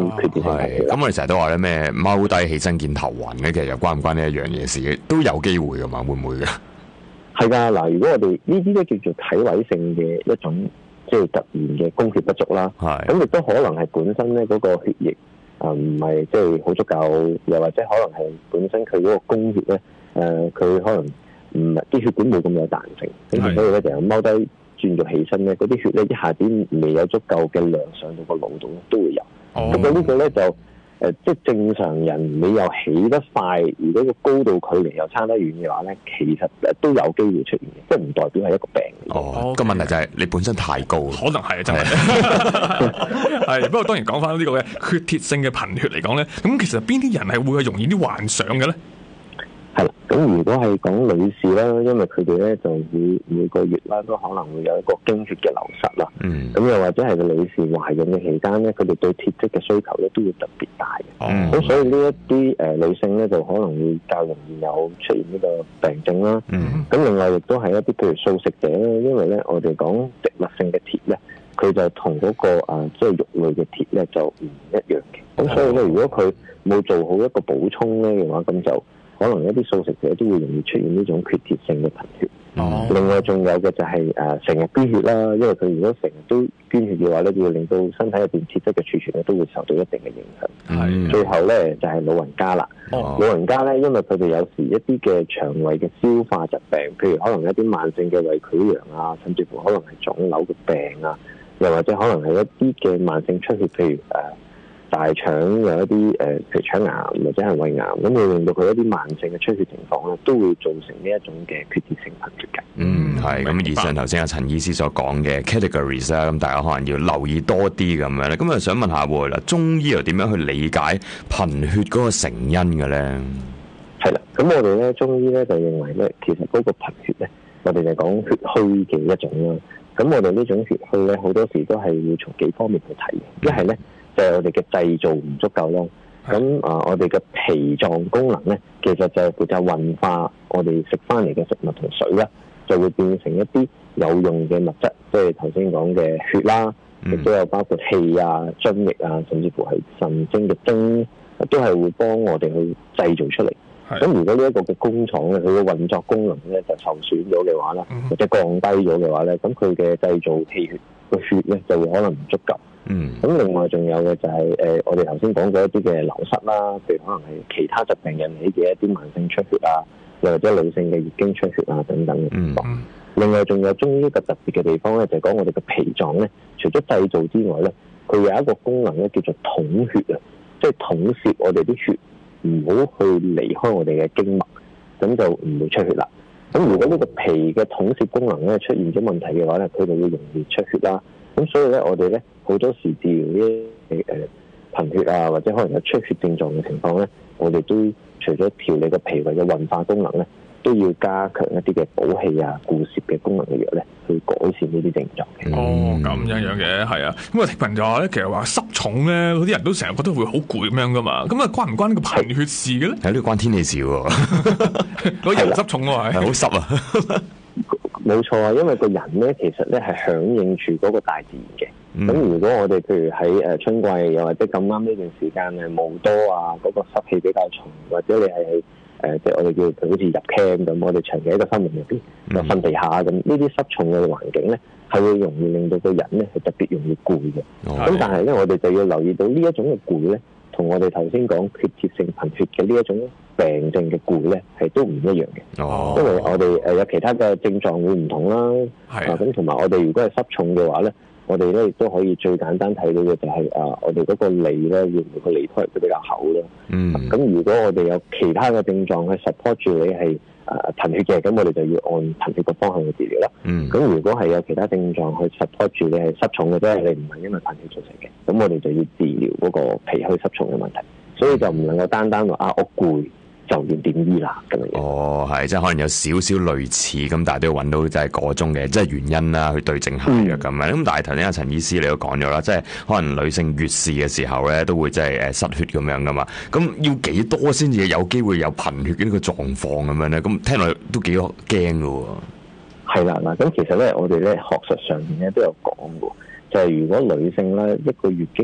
缺鐵性貧血。 咁我哋成日都話咧咩踎低起身見頭暈嘅，其實又關唔關呢一樣嘢事？都有機會噶嘛，會唔會嘅？ 係㗎，嗱，如果我哋呢啲咧叫做體位性嘅一種即係突然嘅供血不足啦，咁亦都可能係本身咧嗰個血液唔係即係好足夠，又或者可能係本身佢嗰個供血咧佢可能唔係啲血管冇咁有彈性，咁所以咧就踎低轉咗起身咧，嗰啲血咧一下子未有足夠嘅量上到個腦度咧都會有。不過呢個咧就即係正常人你又起得快，如果個高度距離又差得遠嘅話咧，其實都有機會出現嘅，即係唔代表係一個病。 個問題就係你本身太高， 可能係真係。係不過當然講翻呢個嘅缺鐵性嘅貧血嚟講咧，咁其實邊啲人係會容易啲患上嘅咧？ 係啦，咁如果係講女士啦，因為佢哋咧就每個月啦都可能會有一個經血嘅流失啦。咁又或者係個女士懷孕嘅期間咧，佢哋對鐵質嘅需求咧都會特別大嘅。咁所以呢一啲女性咧就可能會較容易有出現呢個病症啦。咁另外亦都係一啲譬如素食者咧，因為咧我哋講植物性嘅鐵咧，佢就同嗰個即係肉類嘅鐵咧就唔一樣嘅。咁所以咧，如果佢冇做好一個補充咧嘅話，咁就可能一啲素食者都會容易出現呢種缺鐵性嘅貧血。另外仲有嘅就係成日捐血啦，因為佢如果成日都捐血嘅話咧，會令到身體入邊鐵質嘅儲存咧都會受到一定嘅影響。最後咧就係老人家啦。老人家咧，因為佢哋有時一啲嘅腸胃嘅消化疾病，譬如可能一啲慢性嘅胃潰瘍啊，甚至乎可能係腫瘤嘅病啊，又或者可能係一啲嘅慢性出血，譬如大腸有一啲譬如腸癌或者係胃癌，咁會令到佢一啲慢性嘅出血情況咧，都會造成呢一種嘅缺鐵性貧血嘅。 係咁。以上頭先阿陳醫師所講嘅 categories 啦，咁大家可能要留意多啲咁樣咧。咁啊，想問下喎啦，中醫又點樣去理解貧血嗰個成因嘅咧？ 係啦，咁我哋咧中醫咧就認為咧，其實嗰個貧血咧，我哋就講血虛嘅一種啦。咁我哋呢種血虛咧，好多時都係要從幾方面去睇嘅。一係咧就係我哋嘅製造唔足夠咯。咁我哋嘅脾臟功能咧，其實就係負責運化我哋食翻嚟嘅食物同水啦，就會變成一啲有用嘅物質，即係頭先講嘅血啦，亦都有包括氣啊、津液啊，甚至乎係腎精嘅精，都係會幫我哋去製造出嚟。咁如果呢一個嘅工廠咧，佢嘅運作功能咧就受損咗嘅話咧，或者降低咗嘅話咧，咁佢嘅製造氣血個血咧就會可能唔足夠。咁另外仲有嘅就係我哋頭先講過一啲嘅流失啦，譬如可能係其他疾病引起嘅一啲慢性出血啊，又或者女性嘅月經出血啊等等嘅情況。另外仲有中醫一個特別嘅地方咧，就係講我哋嘅脾臟咧，除咗製造之外咧，佢有一個功能咧叫做統血啊，即係統攝我哋啲血唔好去離開我哋嘅經脈，咁就唔會出血啦。咁如果呢個脾嘅統攝功能咧出現咗問題嘅話咧，佢就會容易出血啦。咁所以咧，我哋咧好多時治療呢貧血啊，或者可能有出血症狀嘅情況咧，我哋都除咗調理個脾胃嘅運化功能咧，都要加強一啲嘅補氣啊、固攝嘅功能嘅藥咧，去改善呢啲症狀嘅。 咁樣嘅係啊。咁啊，聽聞就話咧，其實話濕重咧，嗰啲人都成日覺得會好攰咁樣噶嘛。咁啊，關唔關呢個貧血事嘅咧？ 係呢個關天氣事喎。 嗰人濕重喎，係好濕啊。 冇錯啊，因為個人咧其實咧係響應住嗰個大自然嘅。咁如果我哋譬如喺春季又或者咁啱呢段時間霧多啊，嗰個濕氣比較重，或者你係即係我哋叫佢好似入 camp 咁，我哋長期喺個森林入邊又瞓地下咁，呢啲濕重嘅環境咧係會容易令到個人咧係特別容易攰嘅。咁但係咧我哋就要留意到呢一種嘅攰咧，同我哋頭先講缺鐵性貧血嘅呢一種病症嘅攰咧係都唔一樣嘅。因為我哋有其他嘅症狀會唔同啦。咁同埋我哋如果係濕重嘅話咧，我哋咧亦都可以最簡單睇到嘅就係我哋嗰個脷咧，會唔會個脷苔會比較厚咧？咁如果我哋有其他嘅症狀去 support 住你係貧血嘅，咁我哋就要按貧血嘅方向去治療啦。咁如果係有其他症狀去 support 住你係濕重嘅啫，你唔係因為貧血造成嘅，咁我哋就要治療嗰個脾虛濕重嘅問題。所以就唔能夠單單話我攰就要點醫啦咁樣。 係即係可能有少少類似咁，但係都要揾到就係嗰種嘅即係原因啦，去對症下藥咁樣。咁但係頭先阿陳醫師你都講咗啦，即係可能女性月事嘅時候咧，都會即係失血咁樣噶嘛。咁要幾多先至有機會有貧血嘅呢個狀況咁樣咧？咁聽落都幾驚噶喎。 係啦，嗱，咁其實咧，我哋咧學術上面咧都有講過，就係如果女性咧一個月經